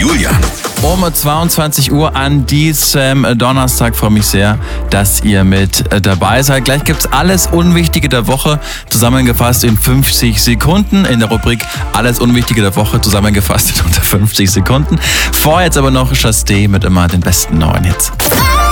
Julian. Um 22 Uhr an diesem Donnerstag freue mich sehr, dass ihr mit dabei seid. Gleich gibt's alles Unwichtige der Woche zusammengefasst in 50 Sekunden in der Rubrik Alles Unwichtige der Woche zusammengefasst in unter 50 Sekunden. Vorher jetzt aber noch Chasté mit immer den besten neuen Hits.